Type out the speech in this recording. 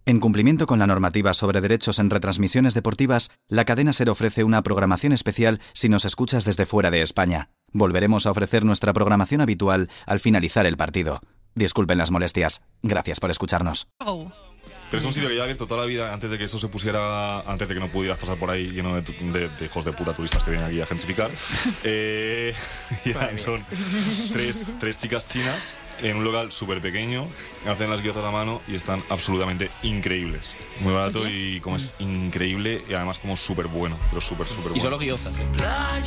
En cumplimiento con la normativa sobre derechos en retransmisiones deportivas, la cadena SER ofrece una programación especial si nos escuchas desde fuera de España. Volveremos a ofrecer nuestra programación habitual al finalizar el partido. Disculpen las molestias. Gracias por escucharnos. Pero es un sitio que ya ha abierto toda la vida antes de que eso se pusiera, antes de que no pudieras pasar por ahí lleno de hijos de puta turistas que vienen aquí a gentrificar. Son tres chicas chinas en un local súper pequeño, hacen las guiotas a mano y están absolutamente increíbles. Muy barato y como es increíble y además como súper bueno, pero súper bueno. Y solo guiozas,